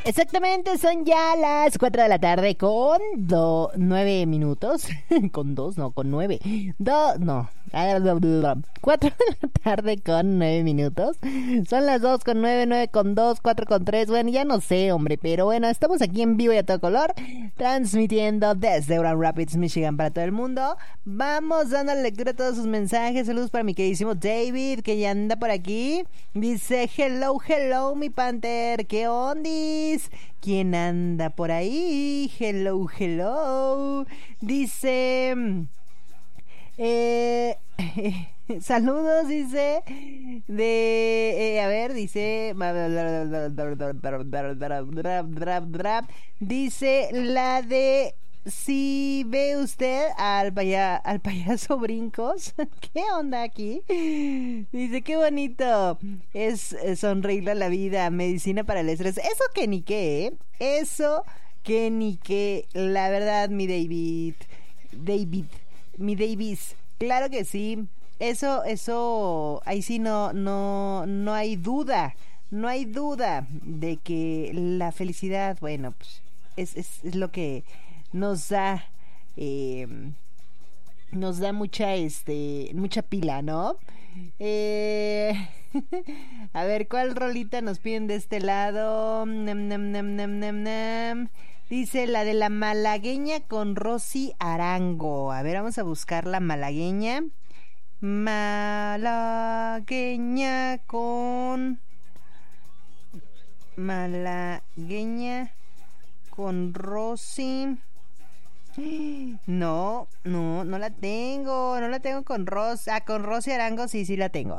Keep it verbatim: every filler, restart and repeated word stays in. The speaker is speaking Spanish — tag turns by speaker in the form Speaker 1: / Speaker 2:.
Speaker 1: Exactamente, son ya las cuatro de la tarde con do, nueve minutos. Con dos, no, con nueve. Do, no. Cuatro de la tarde con nueve minutos. Son las dos con nueve, nueve con dos, cuatro con tres. Bueno, ya no sé, hombre, pero bueno, estamos aquí en vivo y a todo color, transmitiendo desde Grand Rapids, Michigan para todo el mundo. Vamos dando lectura a todos sus mensajes. Saludos para mi queridísimo David, que ya anda por aquí. Dice, hello, hello, mi Panther, ¿qué ondis? ¿Quién anda por ahí? Hello, hello. Dice... Eh, saludos, dice... De... Eh, a ver, dice... Dice la de... Si ve usted al, paya, al payaso Brincos, ¿qué onda aquí? Dice, qué bonito es, es sonreírle a la vida, medicina para el estrés. Eso que ni qué, ¿eh? Eso que ni qué, la verdad, mi David, David, mi Davis, claro que sí. Eso, eso, ahí sí no, no, no hay duda, no hay duda de que la felicidad, bueno, pues es, es, es lo que nos da eh, nos da mucha este mucha pila, ¿no? Eh, a ver, ¿cuál rolita nos piden de este lado? Nam, nam, nam, nam, nam, nam. Dice la de la malagueña con Rosy Arango. A ver, vamos a buscar la malagueña. Malagueña con malagueña con Rosy. No, no, no la tengo, no la tengo con Ros, ah, con Rosy Arango sí, sí la tengo.